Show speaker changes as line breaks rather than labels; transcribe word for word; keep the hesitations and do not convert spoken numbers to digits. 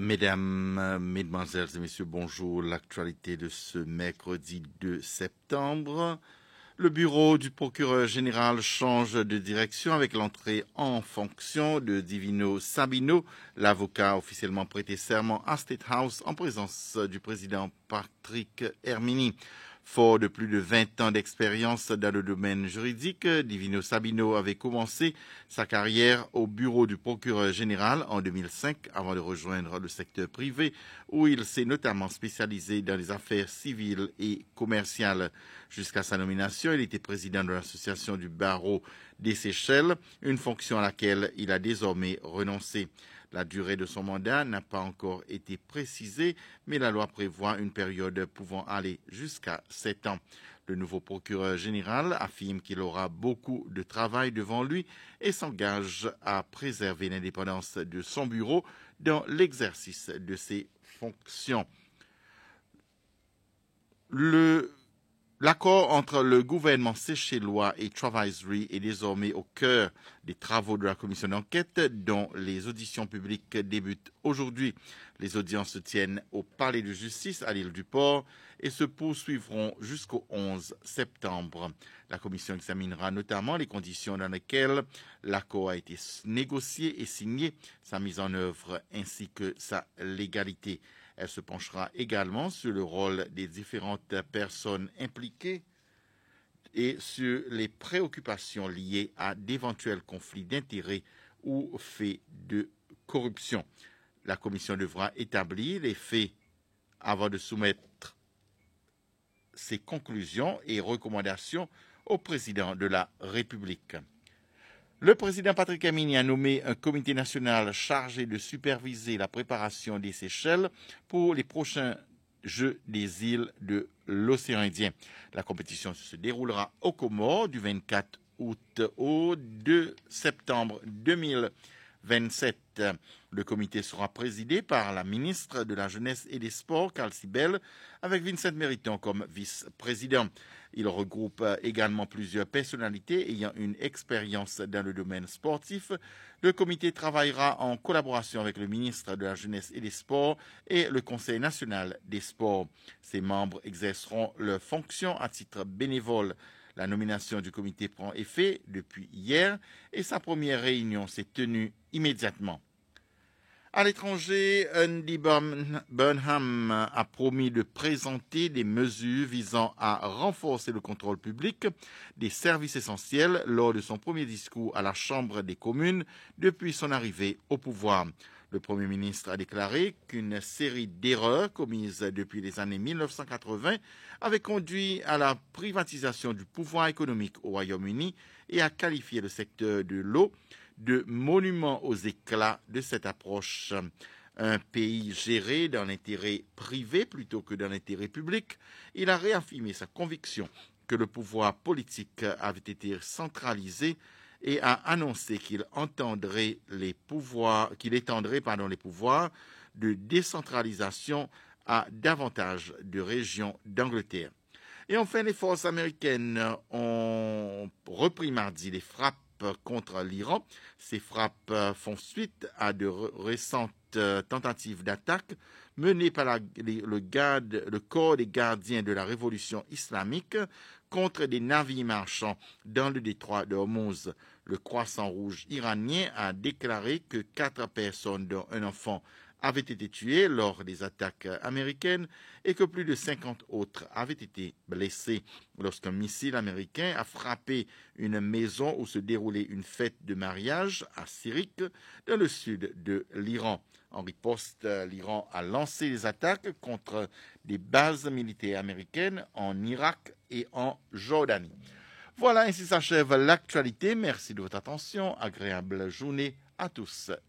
Mesdames, Mesdemoiselles et Messieurs, bonjour. L'actualité de ce mercredi deux septembre. Le bureau du procureur général change de direction avec l'entrée en fonction de Divino Sabino, l'avocat officiellement prêté serment à State House en présence du président Patrick Hermini. Fort de plus de vingt ans d'expérience dans le domaine juridique, Divino Sabino avait commencé sa carrière au bureau du procureur général en deux mille cinq avant de rejoindre le secteur privé où il s'est notamment spécialisé dans les affaires civiles et commerciales. Jusqu'à sa nomination, il était président de l'association du barreau des Seychelles, une fonction à laquelle il a désormais renoncé. La durée de son mandat n'a pas encore été précisée, mais la loi prévoit une période pouvant aller jusqu'à sept ans. Le nouveau procureur général affirme qu'il aura beaucoup de travail devant lui et s'engage à préserver l'indépendance de son bureau dans l'exercice de ses fonctions. Le L'accord entre le gouvernement séchellois et Travaiserie est désormais au cœur des travaux de la commission d'enquête dont les auditions publiques débutent aujourd'hui. Les audiences se tiennent au palais de justice à l'île du Port et se poursuivront jusqu'au onze septembre. La commission examinera notamment les conditions dans lesquelles l'accord a été négocié et signé, sa mise en œuvre ainsi que sa légalité. Elle se penchera également sur le rôle des différentes personnes impliquées et sur les préoccupations liées à d'éventuels conflits d'intérêts ou faits de corruption. La commission devra établir les faits avant de soumettre ses conclusions et recommandations au président de la République. Le président Patrick Hermini a nommé un comité national chargé de superviser la préparation des Seychelles pour les prochains Jeux des îles de l'océan Indien. La compétition se déroulera aux Comores du vingt-quatre août au deux septembre deux mille vingt-sept. Le comité sera présidé par la ministre de la Jeunesse et des Sports, Carl Sibel, avec Vincent Mériton comme vice-président. Il regroupe également plusieurs personnalités ayant une expérience dans le domaine sportif. Le comité travaillera en collaboration avec le ministre de la Jeunesse et des Sports et le Conseil national des sports. Ses membres exerceront leurs fonctions à titre bénévole. La nomination du comité prend effet depuis hier et sa première réunion s'est tenue immédiatement. À l'étranger, Andy Burnham a promis de présenter des mesures visant à renforcer le contrôle public des services essentiels lors de son premier discours à la Chambre des communes depuis son arrivée au pouvoir. Le Premier ministre a déclaré qu'une série d'erreurs commises depuis les années mille neuf cent quatre-vingts avaient conduit à la privatisation du pouvoir économique au Royaume-Uni et a qualifié le secteur de l'eau de monument aux éclats de cette approche. Un pays géré dans l'intérêt privé plutôt que dans l'intérêt public, il a réaffirmé sa conviction que le pouvoir politique avait été centralisé et a annoncé qu'il entendrait les pouvoirs, qu'il étendrait pardon, les pouvoirs de décentralisation à davantage de régions d'Angleterre. Et enfin, les forces américaines ont repris mardi les frappes contre l'Iran. Ces frappes font suite à de récentes tentatives d'attaque menées par la, le, garde, le corps des gardiens de la révolution islamique contre des navires marchands dans le détroit de Hormuz. Le Croissant Rouge iranien a déclaré que quatre personnes, dont un enfant, avaient été tuées lors des attaques américaines et que plus de cinquante autres avaient été blessés lorsqu'un missile américain a frappé une maison où se déroulait une fête de mariage à Sirik, dans le sud de l'Iran. En riposte, l'Iran a lancé des attaques contre des bases militaires américaines en Irak et en Jordanie. Voilà, ainsi s'achève l'actualité. Merci de votre attention. Agréable journée à tous